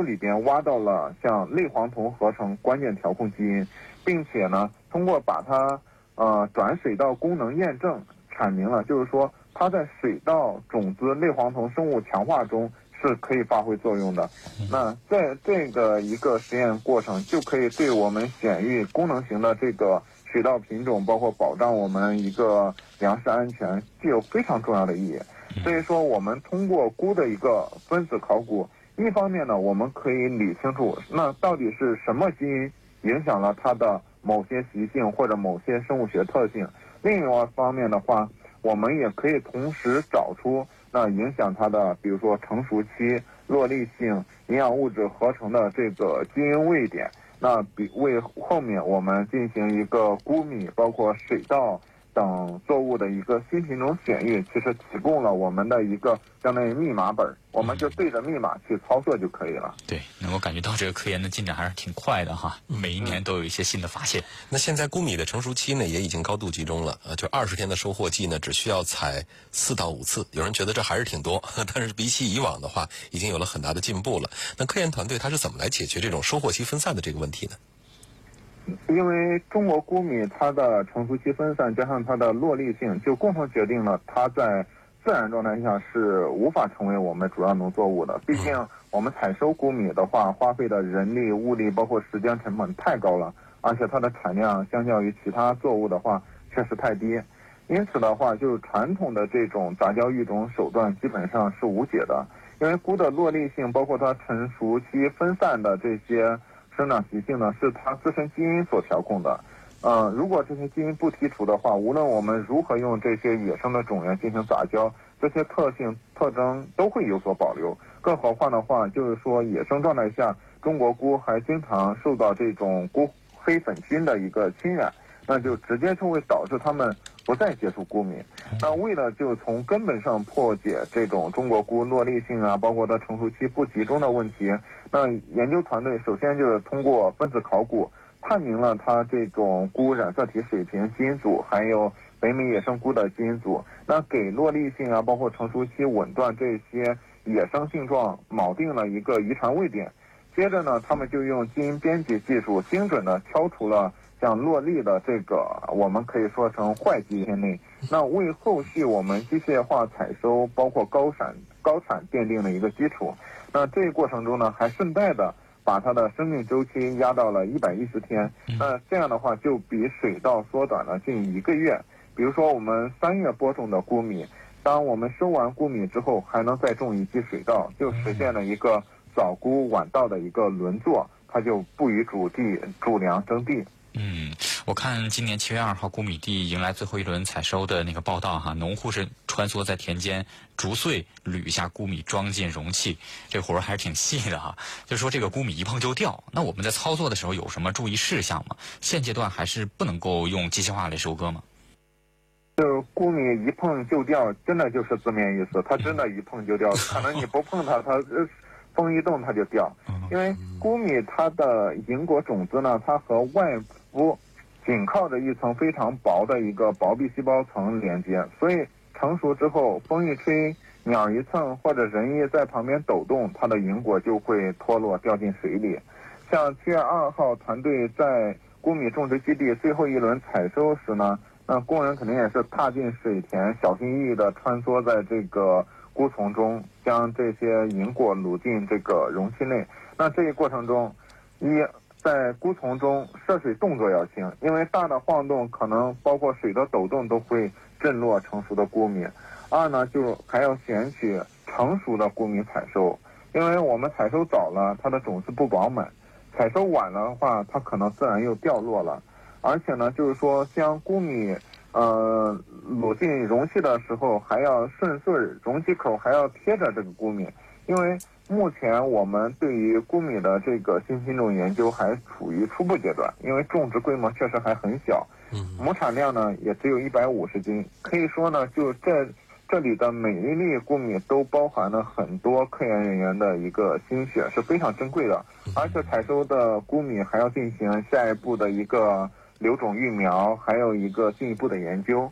里边挖到了像类黄酮合成关键调控基因，并且呢，通过把它转水稻功能验证，阐明了就是说它在水稻种子类黄酮生物强化中是可以发挥作用的。那在这个一个实验过程，就可以对我们选育功能型的这个水稻品种，包括保障我们一个粮食安全，具有非常重要的意义。所以说，我们通过钴的一个分子考古，一方面呢，我们可以理清楚那到底是什么基因影响了它的某些习性或者某些生物学特性；另一方面的话，我们也可以同时找出那影响它的，比如说成熟期、落粒性、营养物质合成的这个基因位点。那为后面我们进行一个钴米，包括水稻等作物的一个新品种选育，其实提供了我们的一个相当于密码本，我们就对着密码去操作就可以了。 对，能够感觉到这个科研的进展还是挺快的哈，每一年都有一些新的发现。 那现在钴米的成熟期呢，也已经高度集中了，就20天的收获季呢，只需要采4到5次。有人觉得这还是挺多，但是比起以往的话，已经有了很大的进步了。那科研团队它是怎么来解决这种收获期分散的这个问题呢？ 因为中国钴米它的成熟期分散加上它的落粒性，就共同决定了它在自然状态下是无法成为我们主要农作物的。毕竟我们采收钴米的话，花费的人力、物力包括时间成本太高了，而且它的产量相较于其他作物的话确实太低。因此的话，就是传统的这种杂交育种手段基本上是无解的。因为钴的落粒性，包括它成熟期分散的这些生长习性呢，是它自身基因所调控的。如果这些基因不剔除的话，无论我们如何用这些野生的种源进行杂交，这些特征都会有所保留。更何况的话，就是说野生状态下，中国钴还经常受到这种钴黑粉菌的一个侵染，那就直接就会导致它们不再接触钴米。那为了就从根本上破解这种中国钴落粒性啊，包括它成熟期不集中的问题，那研究团队首先就是通过分子考古探明了它这种钴染色体水平基因组，还有北美野生钴的基因组，那给落粒性啊，包括成熟期紊乱这些野生性状锚定了一个遗传位点。接着呢，他们就用基因编辑技术精准的挑除了像落粒的这个我们可以说成坏基因类，那为后续我们机械化采收包括高产奠定了一个基础。那这个过程中呢，还顺带的把它的生命周期压到了110天，那这样的话就比水稻缩短了近1个月。比如说我们3月播种的钴米，当我们收完钴米之后，还能再种一季水稻，就实现了一个早钴晚稻的一个轮作，它就不与主粮争地。 我看今年7月2号钴米地迎来最后一轮采收的那个报道哈，农户是穿梭在田间逐穗捋下钴米装进容器，这活儿还是挺细的哈。就是说这个钴米一碰就掉，那我们在操作的时候有什么注意事项吗？现阶段还是不能够用机械化来收割吗？ 就是钴米一碰就掉，真的就是字面意思，它真的一碰就掉，可能你不碰它，它风一动它就掉。因为钴米它的银果种子呢，它和外部紧靠着一层非常薄的一个薄壁细胞层连接，所以成熟之后，风一吹，鸟一蹭或者人一在旁边抖动，它的银果就会脱落掉进水里。像7月2号团队在钴米种植基地最后一轮采收时呢，那工人肯定也是踏进水田，小心翼翼地穿梭在这个钴丛中，将这些银果卤进这个容器内。那这一过程中，在钴丛中涉水动作要轻，因为大的晃动可能包括水的抖动都会震落成熟的钴米。2呢，就还要选取成熟的钴米采收，因为我们采收早了，它的种子不饱满；采收晚了的话，它可能自然又掉落了。而且呢，就是说将钴米卤进容器的时候，还要顺穗，容器口还要贴着这个钴米，因为目前我们对于钴米的这个新品种研究还处于初步阶段，因为种植规模确实还很小，亩产量呢也只有150斤，可以说呢，就这里的每一粒钴米都包含了很多科研人员的一个心血，是非常珍贵的。而且采收的钴米还要进行下一步的一个留种育苗，还有一个进一步的研究。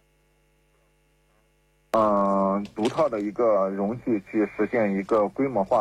独特的一个容器去实现一个规模化